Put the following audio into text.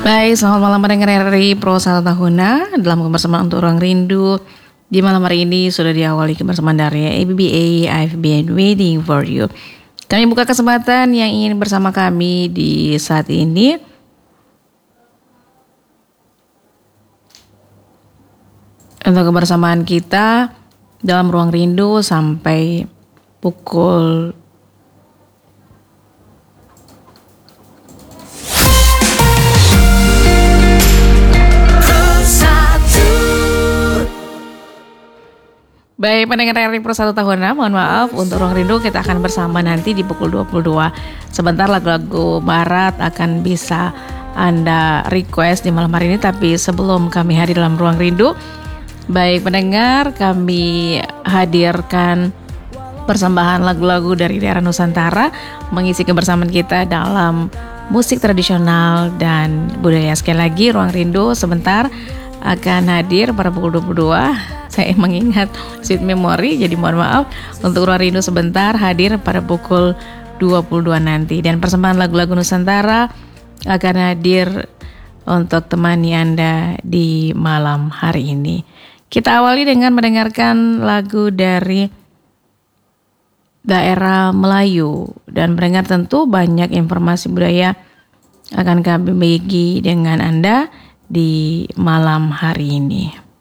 Baik, selamat malam pendengar RRI Pro 1 Tahuna. Dalam kebersamaan untuk Ruang Rindu di malam hari ini sudah diawali kebersamaan dari ABBA, I've been waiting for you. Kami buka kesempatan yang ingin bersama kami di saat ini. Untuk kebersamaan kita dalam Ruang Rindu sampai pukul Baik, pendengar RRI Pro 1 Tahuna, mohon maaf untuk Ruang Rindu kita akan bersama nanti di pukul 22. Sebentar lagu-lagu barat akan bisa Anda request di malam hari ini, tapi sebelum kami hadir dalam Ruang Rindu, baik pendengar, kami hadirkan persembahan lagu-lagu dari daerah Nusantara mengisi kebersamaan kita dalam musik tradisional dan budaya. Sekali lagi Ruang Rindu sebentar akan hadir pada pukul 22. Saya mengingat sweet memory, jadi mohon maaf untuk Ruang Rindu sebentar hadir pada pukul 22 nanti. Dan persembahan lagu-lagu Nusantara akan hadir untuk temani Anda di malam hari ini. Kita awali dengan mendengarkan lagu dari daerah Melayu. Dan mendengar tentu banyak informasi budaya akan kami bagi dengan Anda di malam hari ini.